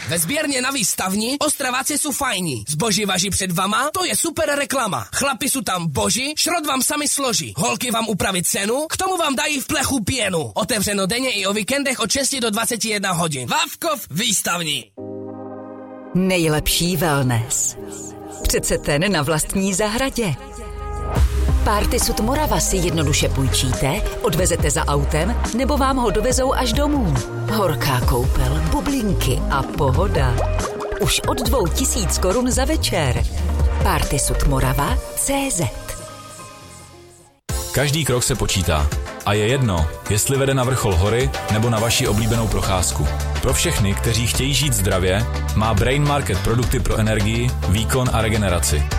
Ve sběrně na Výstavni Ostraváci jsou fajní. Zboží važí před vama, to je super reklama. Chlapi jsou tam boží, šrot vám sami složí. Holky vám upraví cenu, k tomu vám dají v plechu pěnu. Otevřeno denně i o víkendech od 6 do 21 hodin. Vávkov Výstavní. Nejlepší wellness. Přece ten na vlastní zahradě. Party Sud Morava si jednoduše půjčíte, odvezete za autem nebo vám ho dovezou až domů. Horká koupel, bublinky a pohoda. Už od 2000 korun za večer. Party Sud Morava CZ. Každý krok se počítá. A je jedno, jestli vede na vrchol hory nebo na vaši oblíbenou procházku. Pro všechny, kteří chtějí žít zdravě, má Brain Market produkty pro energii, výkon a regeneraci.